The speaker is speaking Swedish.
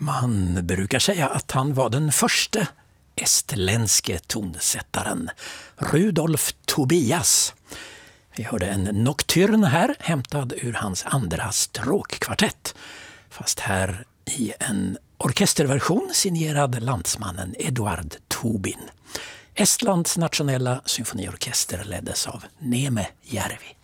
Man brukar säga att han var den första estländske tonsättaren, Rudolf Tobias. Vi hörde en nocturn här, hämtad ur hans andra stråkkvartett, fast här i en orkesterversion signerad landsmannen Eduard Tobin. Estlands nationella symfoniorkester leddes av Neeme Järvi.